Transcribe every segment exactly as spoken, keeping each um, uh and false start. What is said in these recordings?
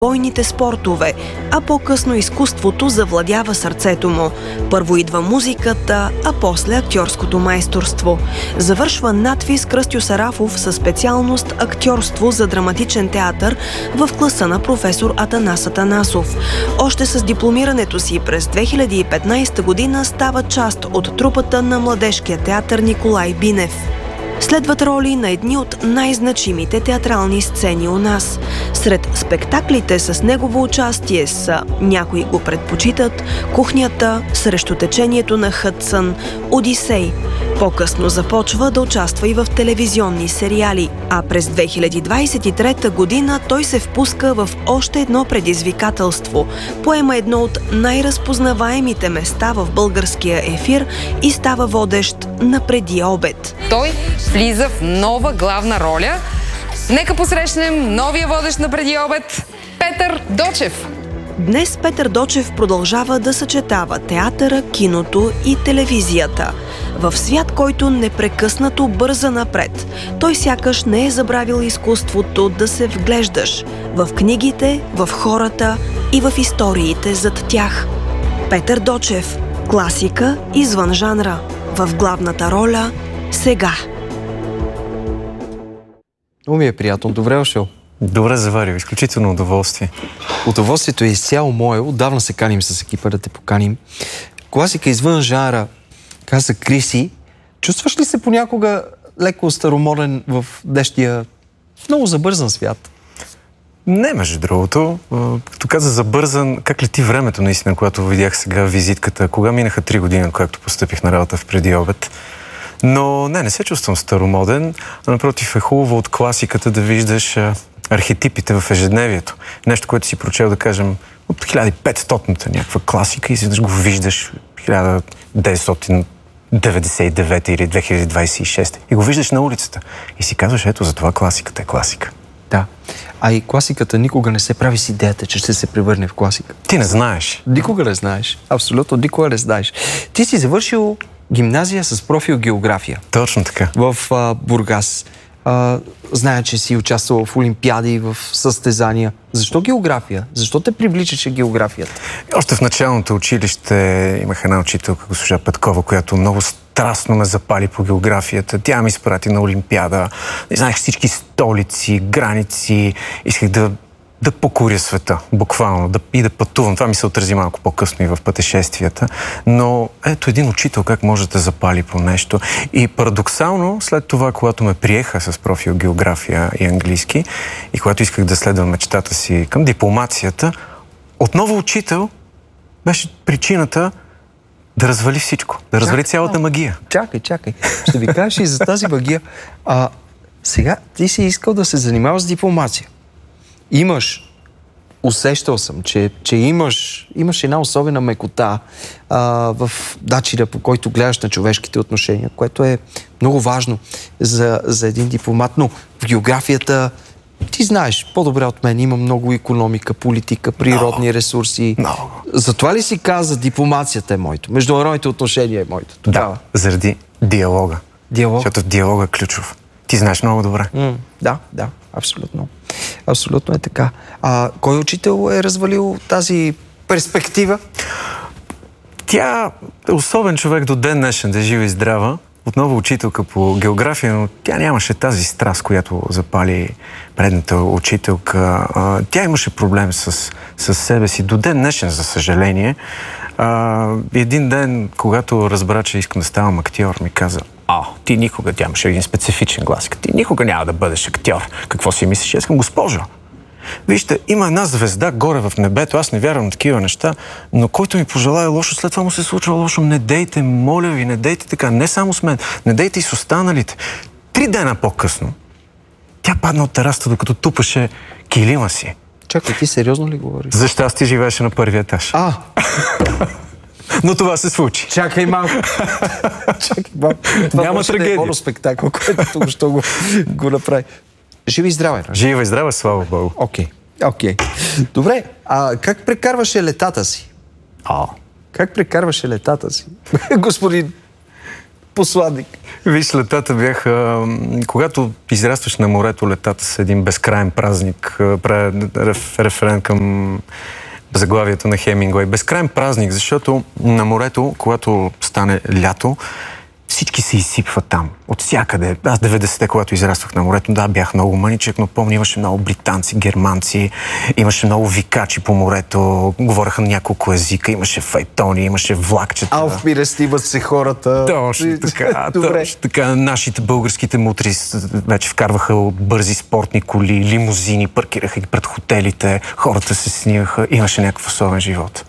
бойните спортове, а по-късно изкуството завладява сърцето му. Първо идва музиката, а после актьорското майсторство. Завършва надвис Кръстю Сарафов със специалност актьорство за драматичен театър в класа на професор Атанас Атанасов. Още с дипломирането си през две хиляди и петнадесета година става част от трупата на младежкия театър Николай Бинев. Следват роли на едни от най-значимите театрални сцени у нас. Сред спектаклите с негово участие са "Някои го предпочитат", "Кухнята", "Срещу течението на Хъдсън", "Одисей". По-късно започва да участва и в телевизионни сериали, а през две хиляди двадесет и трета година той се впуска в още едно предизвикателство. Поема едно от най-разпознаваемите места в българския ефир и става водещ на "Преди обед". Той влиза в нова главна роля. Нека посрещнем новия водещ на "Преди обед" Петър Дочев. Днес Петър Дочев продължава да съчетава театъра, киното и телевизията. В свят, който непрекъснато бърза напред, той сякаш не е забравил изкуството да се вглеждаш в книгите, в хората и в историите зад тях. Петър Дочев. Класика извън жанра. В главната роля сега. Много ми е приятно. Добре дошъл. Добре заварил. Изключително удоволствие. Удоволствието е изцяло мое. Отдавна се каним с екипа да те поканим. Класика извън жанра, каза Криси. Чувстваш ли се понякога леко старомоден в днешния много забързан свят? Не, между другото. Като каза забързан, как лети времето наистина, когато видях сега визитката. Кога минаха три години, когато постъпих на работа в "Преди обед". Но не, не се чувствам старомоден. Напротив, е хубаво от класиката да виждаш а, архетипите в ежедневието. Нещо, което си прочел, да кажем, от хиляда и петстотната някаква класика и изведнъж го виждаш хиляда деветстотин деветдесет и девета или две хиляди двадесет и шеста и го виждаш на улицата. И си казваш, ето за това класиката е класика. Да. А и класиката никога не се прави с идеята, че ще се превърне в класика. Ти не знаеш. Никога не знаеш. Абсолютно никога не знаеш. Ти си завършил гимназия с профил география. Точно така. В а, Бургас. А, зная, че си участвал в олимпиади, в състезания. Защо география? Защо те привличаше географията? Още в началното училище имах една учителка, госпожа Петкова, която много страстно ме запали по географията. Тя ме изпрати на олимпиада. Знаех всички столици, граници. Исках да да покоря света, буквално, да, и да пътувам. Това ми се отрази малко по-късно и в пътешествията. Но ето един учител как може да запали по нещо. И парадоксално, след това, когато ме приеха с профил география и английски, и когато исках да следвам мечтата си към дипломацията, отново учител беше причината да развали всичко, да развали чакай, цялата магия. Чакай, чакай. Ще ви кажеш и за тази магия. А, сега ти си искал да се занимаваш с дипломация. Имаш, усещал съм, че, че имаш, имаш една особена мекота а, в начина, по който гледаш на човешките отношения, което е много важно за, за един дипломат. Но в географията, ти знаеш, по-добре от мен, има много икономика, политика, природни no. ресурси. No. Затова ли си каза, дипломацията е моето, международните отношения е моето? Тогава. Да, заради диалога. Диалог. Защото диалог е ключов. Ти знаеш много добре. Mm, да, да, абсолютно. Абсолютно е така. А кой учител е развалил тази перспектива? Тя е особен човек до ден днешен, да е жива и здрава. Отново учителка по география, но тя нямаше тази страст, която запали предната учителка. Тя имаше проблем с, с себе си. До ден днешен, за съжаление. Един ден, когато разбра, че искам да ставам актьор, ми каза: А, ти никога, тя имаше един специфичен глас, ти никога няма да бъдеш актьор. Какво си мислиш? Аз към госпожо. Вижте, има една звезда горе в небето, аз не вярвам на такива неща, но който ми пожелая лошо, след това му се случва лошо. Не дейте, моля ви, не дейте така, не само с мен, не дейте и с останалите. Три дена по-късно тя падна от терасата, докато тупаше килима си. Чакай, ти сериозно ли говориш? За щастие живееше на първия етаж. А! Но това се случи. Чакай малко. Чакай малко. Това няма трагедия. Това спектакъл, който тук ще го, го направи. Жива и здрава. Жива и здрава, слава Богу. Окей, okay. окей. Okay. Добре, а как прекарваше летата си? А. Как прекарваше летата си? Господин посланник. Виж, летата бяха... Когато израстваш на морето, летата са един безкрайен празник. Правя реф, референт към заглавието на Хемингуей. Безкрайен празник, защото на морето, когато стане лято, всички се изсипват там. От всякъде. Аз деветдесетте, когато израствах на морето, да, бях много мъничек, но помня, имаше много британци, германци, имаше много викачи по морето, говореха на няколко езика, имаше файтони, имаше влакчета. Алф ми рестиват се хората. Точно така. Точно така. Нашите българските мутри вече вкарваха бързи спортни коли, лимузини, паркираха ги пред хотелите, хората се снимаха, имаше някакъв особен живот.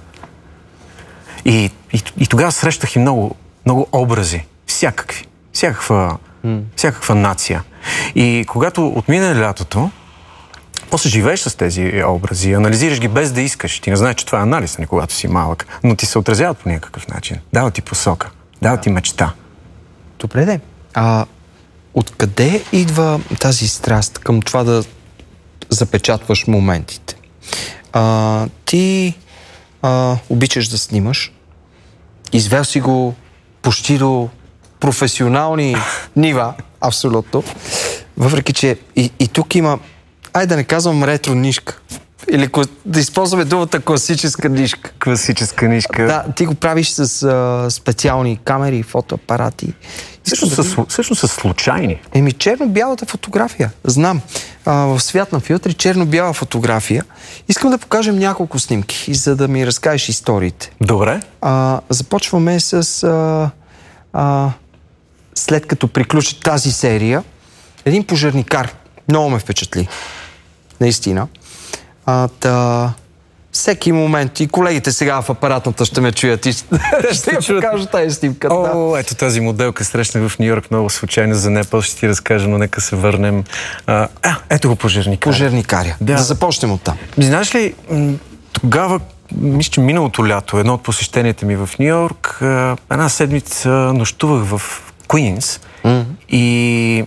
И, и, и тогава срещах и много, много образи. Всякакви. Всякаква, mm. всякаква нация. И когато отмине лятото, после живееш с тези образи, анализираш ги без да искаш. Ти не знаеш, че това е анализ, не когато си малък, но ти се отразяват по някакъв начин. Дава ти посока, дава ти мечта. Добре де. А откъде идва тази страст към това да запечатваш моментите? А, ти а, обичаш да снимаш, извел си го почти до професионални нива, абсолютно. Въпреки, че и, и тук има, айде да не казвам ретро нишка, или да използваме думата класическа нишка. Класическа нишка. Да, ти го правиш с а, специални камери, фотоапарати. Всъщност да... са, също са случайни. Еми, черно-бялата фотография. Знам. А, в свят на филтри, черно-бяла фотография. Искам да покажем няколко снимки, за да ми разкажеш историите. Добре. А, започваме с... А, а, след като приключи тази серия, един пожарникар. Много ме впечатли. Наистина. А, та, всеки момент, и колегите сега в апаратната ще ме чуят и ще я покажа тази снимка. О, да. Ето тази моделка срещнах в Ню Йорк много случайно за Непал, ще ти разкажа, но нека се върнем. А, а ето го пожарникаря. Пожарникаря. Да. да започнем оттам. Знаеш ли, тогава, мисля, че миналото лято, едно от посещенията ми в Ню Йорк, една седмица нощувах в Куинс mm-hmm. и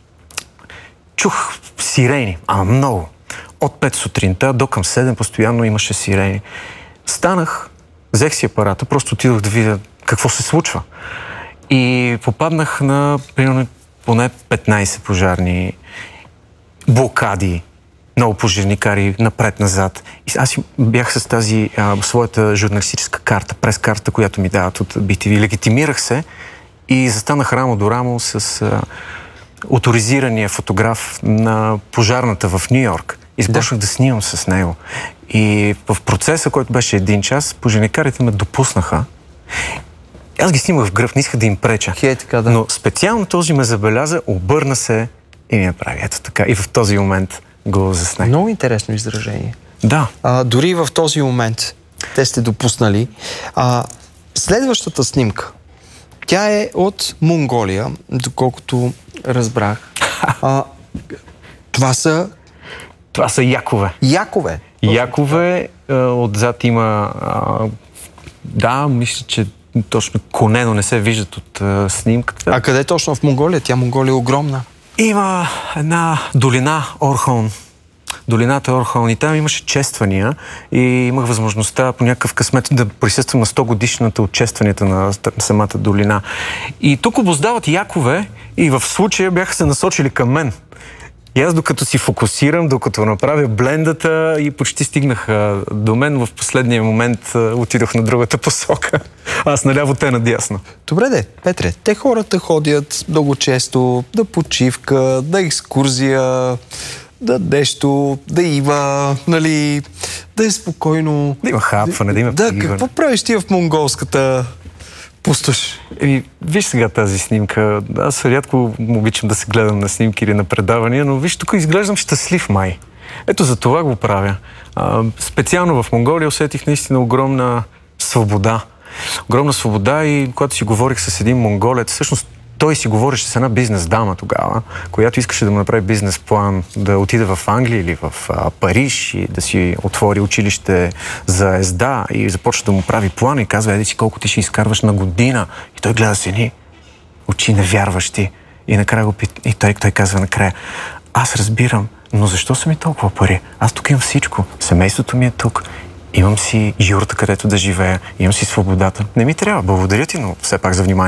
чух сирени, а много. От пет сутринта до към седем постоянно имаше сирени. Станах, взех си апарата, просто отидох да видя какво се случва. И попаднах на примерно поне петнайсет пожарни блокади, много пожарникари напред-назад. И аз бях с тази а, своята журналистическа карта, прес-карта, която ми дават от Би Ти Ви. Легитимирах се и застанах рамо до рамо с а, оторизирания фотограф на пожарната в Ню Йорк. И започнах да. да снимам с него. И в процеса, който беше един час, пожарникарите ме допуснаха. Аз ги снимах в гръб, не исках да им преча. Хей, така, да. Но специално този ме забеляза, обърна се и ми направи ето така. И в този момент го заснех. Много интересно изражение. Да. А, дори в този момент те сте допуснали. А, следващата снимка, тя е от Монголия, доколкото разбрах. А, това са Това са якове. Якове? Якове, отзад има... А, да, мисля, че точно коне, но не се виждат от а, снимката. А къде точно в Монголия? Тя Монголия е огромна. Има една долина Орхон. Долината Орхон. И там имаше чествания и имах възможността по някакъв късмет да присъствам на сто годишната от честванията на самата долина. И тук обоздават якове и в случая бяха се насочили към мен. И аз докато си фокусирам, докато направя блендата и почти стигнах до мен, в последния момент отидох на другата посока. Аз наляво, те надясно. Добре де, Петре, те хората ходят много често да почивка, да екскурзия, да нещо, да има, нали, да е спокойно. Да има хапване, да има Да, пиване. какво правиш ти в монголската пустош? Еми, виж сега тази снимка. Аз рядко обичам да се гледам на снимки или на предавания, но виж, тук изглеждам щастлив май. Ето за това го правя. А, специално в Монголия усетих наистина огромна свобода. Огромна свобода и когато си говорих с един монголец, всъщност той си говореше с една бизнес дама тогава, която искаше да му направи бизнес план, да отиде в Англия или в а, Париж и да си отвори училище за езда и започва да му прави план и казва, еди си колко ти ще изкарваш на година. И той гледа с едни очи невярващи. И накрая го пит... и той, той казва накрая, аз разбирам, но защо са ми толкова пари? Аз тук имам всичко. Семейството ми е тук. Имам си юрта, където да живея. Имам си свободата. Не ми трябва. Благодаря ти, но все пак за вниманието.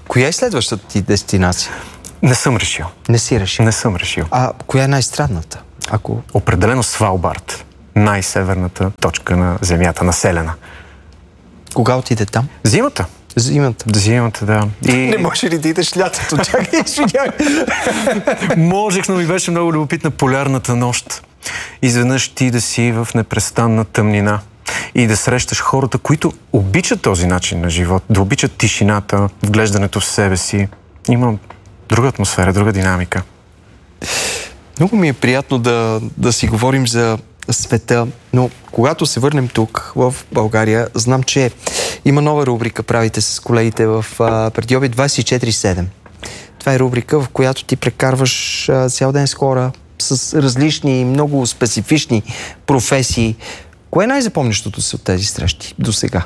Коя е следващата ти дестинация? Не съм решил. Не си решил? Не съм решил. А коя е най-странната? Ако... Определено Свалбард. Най-северната точка на Земята, населена. Кога отиде там? Зимата. Зимата. Зимата, да. И... Не може ли да идеш лятото? Чакай, извинявай. Можех, но ми беше много любопитна полярната нощ. Изведнъж ти да си в непрестанна тъмнина и да срещаш хората, които обичат този начин на живот, да обичат тишината, вглеждането в себе си. Има друга атмосфера, друга динамика. Много ми е приятно да, да си говорим за света, но когато се върнем тук, в България, знам, че има нова рубрика, правите с колегите в а, Предиобед двайсет и четири седем. Това е рубрика, в която ти прекарваш а, цял ден с хора, с различни, много специфични професии. Кое е най-запомнящото се от тези срещи до сега?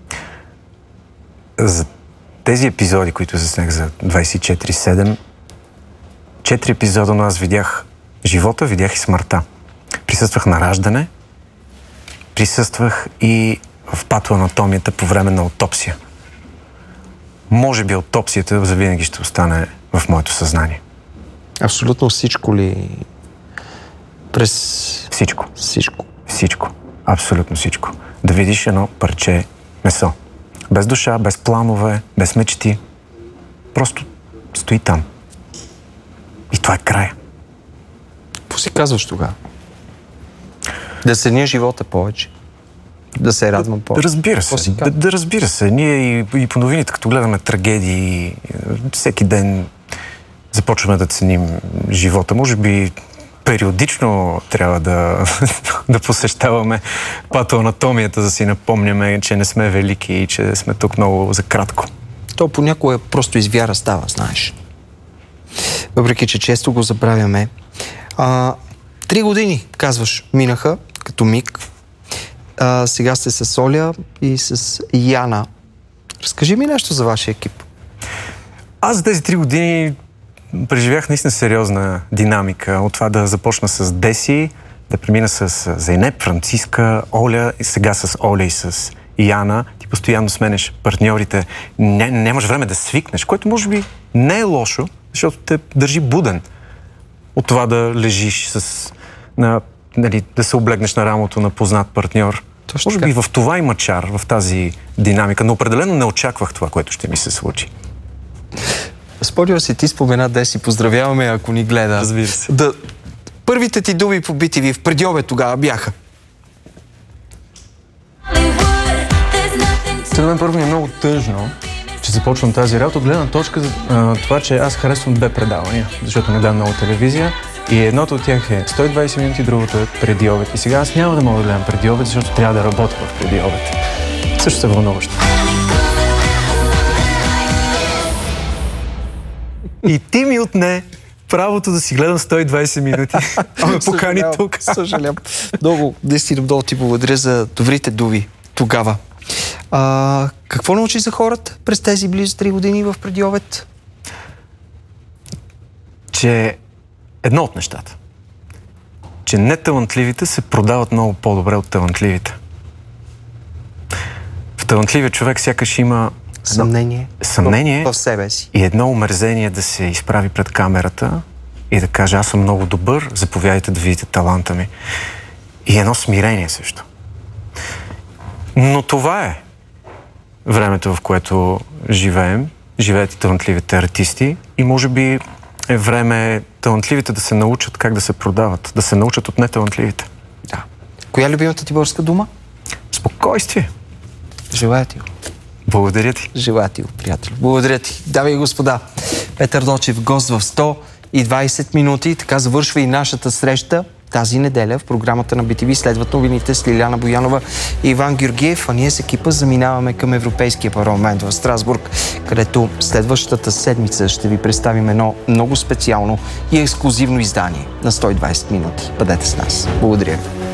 За тези епизоди, които заснех за двайсет и четири седем, четири епизода, но аз видях живота, видях и смъртта. Присъствах на раждане, присъствах и в патоанатомията по време на аутопсия. Може би аутопсията завинаги ще остане в моето съзнание. Абсолютно всичко ли? През... Всичко. Всичко. Всичко. Абсолютно всичко. Да видиш едно парче месо. Без душа, без планове, без мечти. Просто стои там. И това е края. Какво си казваш тогава? Да ценя живота повече. Да се радвам повече. Разбира се. Да, да разбира се. Ние и, и по новините, като гледаме трагедии, всеки ден започваме да ценим живота. Може би периодично трябва да, да посещаваме патоанатомията, да си напомняме, че не сме велики и че сме тук много за кратко. То понякога просто извяра става, знаеш. Въпреки, че често го забравяме. А, три години, казваш, минаха като миг. А, сега сте с Оля и с Яна. Разкажи ми нещо за вашия екип. Аз за тези три години преживях наистина сериозна динамика. От това да започна с Деси, да премина с Зайнеп, Франциска, Оля и сега с Оля и с Яна. Ти постоянно сменеш партньорите. Не, нямаш време да свикнеш, което може би не е лошо, защото те държи буден. От това да лежиш с... На, нали, да се облегнеш на рамото на познат партньор. Точно може би в това има чар, в тази динамика, но определено не очаквах това, което ще ми се случи. Спомням си, ти спомена Деси, поздравяваме, ако ни гледа. Разбира се. Да, първите ти думи по би ти ви в Предиобед тогава бяха. За мен първо ми е много тъжно, че започвам тази работа от гледна точка за а, това, че аз харесвам две предавания, защото не гледам много телевизия и едното от тях е сто и двайсет минути, другото е Предиобед. И сега аз няма да мога да гледам Предиобед, защото трябва да работя в Предиобед. Също се вълнуващо. И ти ми отне правото да си гледам сто и двайсет минути. А ме покани тук. Съжалявам. Много, наистина много ти благодаря за добрите думи тогава. А, какво научи за хората през тези близо три години в Предиобед? Че едно от нещата. Че неталантливите се продават много по-добре от талантливите. В талантливия човек сякаш има съмнение, съмнение в, в себе си. И едно омерзение да се изправи пред камерата и да каже: аз съм много добър, заповядайте да видите таланта ми. И едно смирение също. Но това е времето, в което живеем. Живеят и талантливите артисти и може би е време талантливите да се научат как да се продават, да се научат от неталантливите. Да. Коя е любимата ти българска дума? Спокойствие. Желая ти го. Благодаря ти. Желая ти го, приятел. Благодаря ти. Дами и господа, Петър Дочев, гост в сто и двайсет минути. Така завършва и нашата среща тази неделя. В програмата на би ти ви следват новините с Лиляна Боянова и Иван Георгиев, а ние с екипа заминаваме към Европейския парламент в Страсбург, където следващата седмица ще ви представим едно много специално и ексклузивно издание на сто и двайсет минути. Бъдете с нас. Благодаря ви.